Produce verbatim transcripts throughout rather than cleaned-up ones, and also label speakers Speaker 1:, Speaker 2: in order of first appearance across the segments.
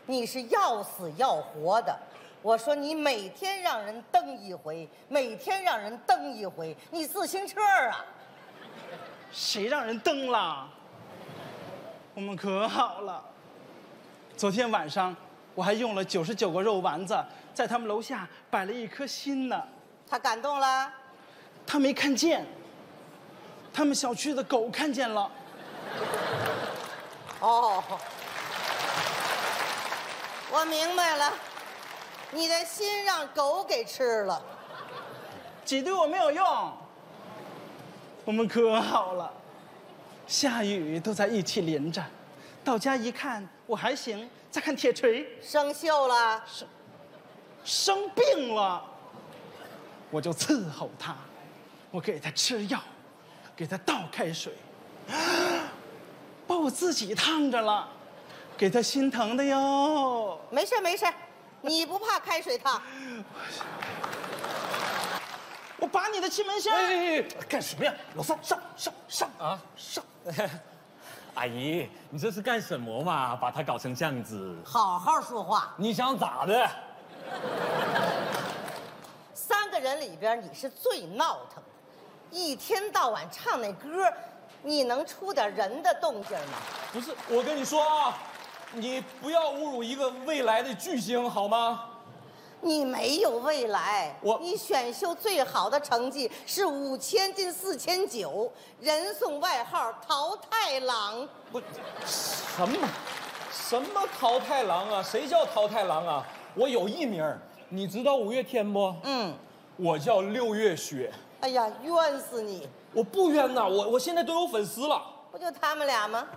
Speaker 1: 你是要死要活的。我说你每天让人蹬一回，每天让人蹬一回，你自行车啊？
Speaker 2: 谁让人蹬了？我们可好了。昨天晚上我还用了九十九个肉丸子，在他们楼下摆了一颗心呢。
Speaker 1: 他感动了？
Speaker 2: 他没看见，他们小区的狗看见了。
Speaker 1: 哦，我明白了。你的心让狗给吃了，
Speaker 2: 挤兑我没有用。我们可好了，下雨都在一起淋着，到家一看我还行，再看铁锤
Speaker 1: 生锈了，
Speaker 2: 生生病了，我就伺候他，我给他吃药，给他倒开水，把我自己烫着了，给他心疼的哟。
Speaker 1: 没事没事。你不怕开水烫？
Speaker 2: 我拔你的气门芯！
Speaker 3: 哎，干什么呀？老三，上上上啊上！
Speaker 4: 阿姨，你这是干什么嘛？把他搞成这样子？
Speaker 1: 好好说话。
Speaker 4: 你想咋的？
Speaker 1: 三个人里边你是最闹腾，一天到晚唱那歌，你能出点人的动静吗？
Speaker 4: 不是，我跟你说啊。你不要侮辱一个未来的巨星好吗？
Speaker 1: 你没有未来。
Speaker 4: 我
Speaker 1: 你选秀最好的成绩是五千进四千九，人送外号桃太郎。
Speaker 4: 不，什么什么桃太郎啊？谁叫桃太郎啊？我有艺名，你知道五月天不？
Speaker 1: 嗯，
Speaker 4: 我叫六月雪。
Speaker 1: 哎呀，冤死你！
Speaker 4: 我不冤呐，我我现在都有粉丝了。
Speaker 1: 不就他们俩吗？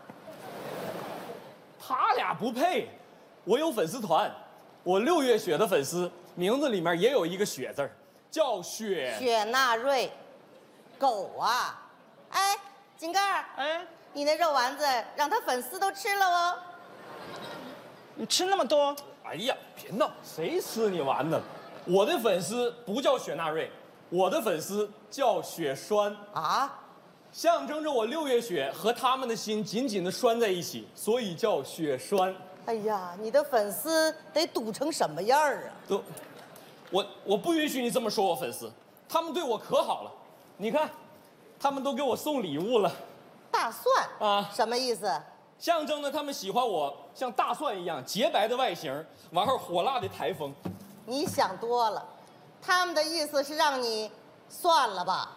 Speaker 4: 他俩不配，我有粉丝团，我六月雪的粉丝名字里面也有一个雪字儿，叫雪
Speaker 1: 雪纳瑞，狗啊！哎，井盖，
Speaker 2: 哎，
Speaker 1: 你那肉丸子让他粉丝都吃了哦。
Speaker 2: 你吃那么多？
Speaker 4: 哎呀，别闹，谁吃你丸子？我的粉丝不叫雪纳瑞，我的粉丝叫雪栓
Speaker 1: 啊。
Speaker 4: 象征着我六月雪和他们的心紧紧的拴在一起，所以叫雪栓。
Speaker 1: 哎呀，你的粉丝得堵成什么样啊？
Speaker 4: 都，我我不允许你这么说我粉丝，他们对我可好了，你看，他们都给我送礼物了。
Speaker 1: 大蒜
Speaker 4: 啊，
Speaker 1: 什么意思？
Speaker 4: 象征着他们喜欢我像大蒜一样洁白的外形，完后火辣的台风。
Speaker 1: 你想多了，他们的意思是让你算了吧。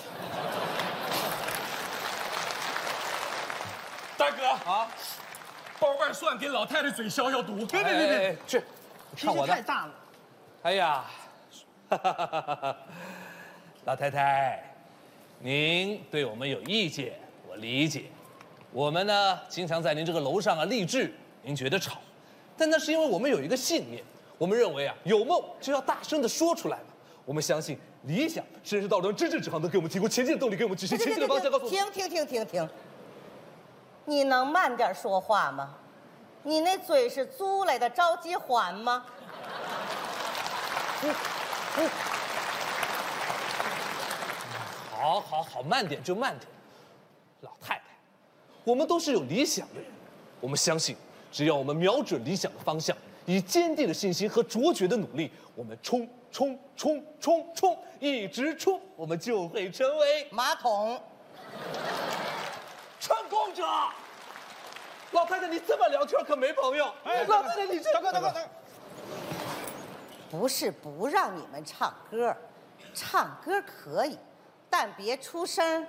Speaker 4: 大哥啊，包瓣蒜给老太太嘴消消毒。
Speaker 3: 别别别别，去，
Speaker 2: 脾气太大了。
Speaker 3: 哎呀，老太太，您对我们有意见，我理解。我们呢，经常在您这个楼上啊励志，您觉得吵，但那是因为我们有一个信念，我们认为啊，有梦就要大声的说出来嘛。我们相信理想是人生道路上真正指航，能给我们提供前进的动力，给我们指示前进的方向。告诉我，
Speaker 1: 停停停停停。你能慢点说话吗？你那嘴是租来的，着急还吗？
Speaker 3: 嗯嗯，好，好，好，慢点就慢点。老太太，我们都是有理想的人，我们相信，只要我们瞄准理想的方向，以坚定的信心和卓绝的努力，我们冲冲冲冲冲，一直冲，我们就会成为
Speaker 1: 马桶。
Speaker 3: 成功者。老太太，你这么聊天可没朋友。哎，老太太，你这……
Speaker 2: 大哥，大哥，大哥，
Speaker 1: 不是不让你们唱歌，唱歌可以，但别出声。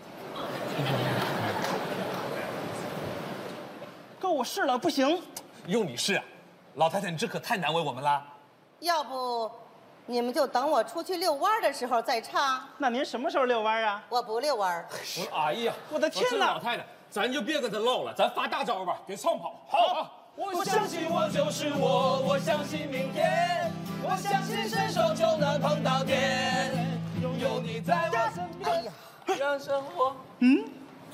Speaker 2: 哥，我试了，不行。
Speaker 3: 用你试啊，老太太，你这可太难为我们了。
Speaker 1: 要不，你们就等我出去遛弯的时候再唱。
Speaker 2: 那您什么时候遛弯啊？
Speaker 1: 我不遛弯。
Speaker 4: 我哎呀，
Speaker 2: 我的天哪！
Speaker 4: 老太太，咱就别跟他唠了，咱发大招吧，给唱跑。好，我相信我就是我，我相信明天，我相信伸手就能碰到天，有你在我身边，
Speaker 1: 哎呀，
Speaker 4: 让生活。
Speaker 2: 嗯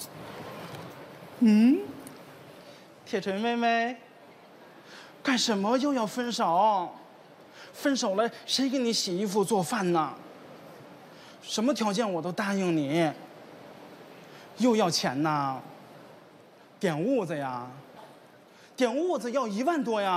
Speaker 2: 嗯，铁锤妹妹，干什么又要分手？分手了，谁给你洗衣服做饭呢？什么条件我都答应你。又要钱呐？点屋子呀？点屋子要一万多呀？